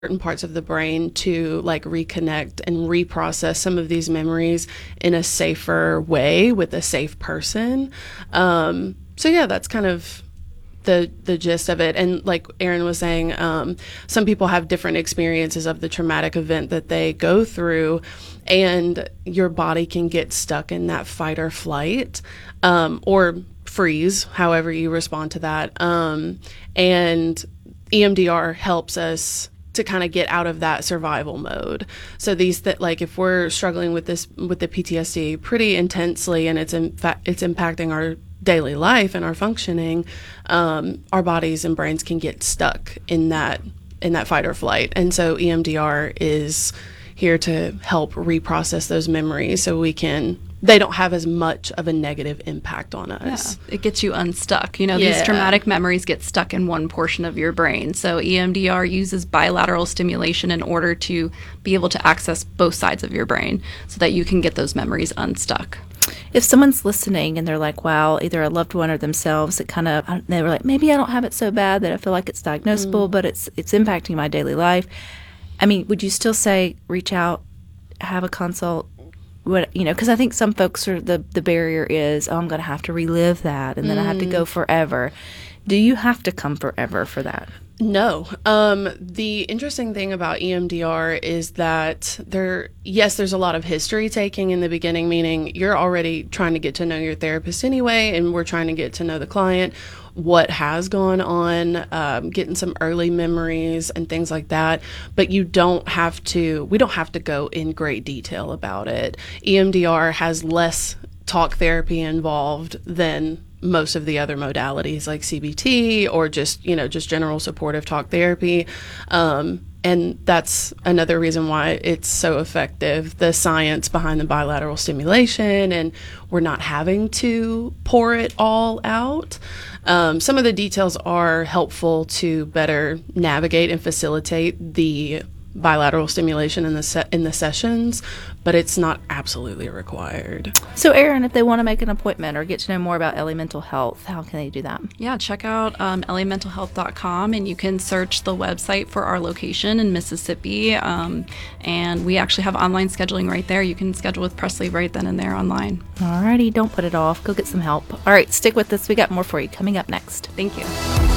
certain parts of the brain to like reconnect and reprocess some of these memories in a safer way with a safe person. So yeah, that's kind of the gist of it. And like Aaron was saying, some people have different experiences of the traumatic event that they go through, and your body can get stuck in that fight or flight, or freeze, however you respond to that. And EMDR helps us to kind of get out of that survival mode. So these that like if we're struggling with the PTSD pretty intensely, and it's impacting our daily life and our functioning, our bodies and brains can get stuck in that fight or flight. And so EMDR is here to help reprocess those memories so they don't have as much of a negative impact on us. Yeah, it gets you unstuck. These traumatic memories get stuck in one portion of your brain. So EMDR uses bilateral stimulation in order to be able to access both sides of your brain so that you can get those memories unstuck. If someone's listening and they're like, wow, either a loved one or themselves, they were like, maybe I don't have it so bad that I feel like it's diagnosable, but it's impacting my daily life. I mean, would you still say reach out, have a consult? Because I think some folks the barrier is, I'm going to have to relive that, and then I have to go forever. Do you have to come forever for that? No. The interesting thing about EMDR is that there's a lot of history taking in the beginning, meaning you're already trying to get to know your therapist anyway, and we're trying to get to know the client, what has gone on, getting some early memories and things like that. But we don't have to go in great detail about it. EMDR has less talk therapy involved than most of the other modalities like CBT or just general supportive talk therapy. And that's another reason why it's so effective, the science behind the bilateral stimulation, and we're not having to pour it all out. Some of the details are helpful to better navigate and facilitate the bilateral stimulation in the sessions, but it's not absolutely required. So Aaron, if they want to make an appointment or get to know more about LA Mental Health, how can they do that? Yeah, check out lamentalhealth.com, and you can search the website for our location in Mississippi, and we actually have online scheduling right there. You can schedule with Presley right then and there online. Alrighty, don't put it off. Go get some help. All right, stick with us. We got more for you coming up next. Thank you.